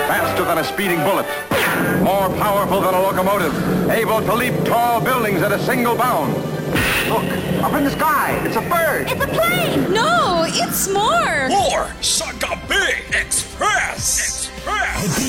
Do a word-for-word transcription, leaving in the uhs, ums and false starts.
faster than a speeding bullet, more powerful than a locomotive, able to leap tall buildings at a single bound. Look, up in the sky, it's a bird. It's a plane. No, it's more. More Sagabi Express. Express.